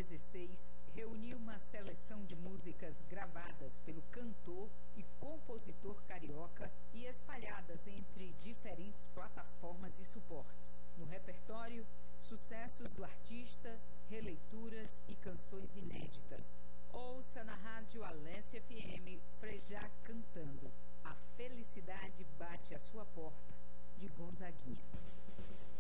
2016 reuniu uma seleção de músicas gravadas pelo cantor e compositor carioca e espalhadas entre diferentes plataformas e suportes. No repertório, sucessos do artista, releituras e canções inéditas. Ouça na rádio Alesse FM Frejá cantando A Felicidade Bate à Sua Porta, de Gonzaguinha.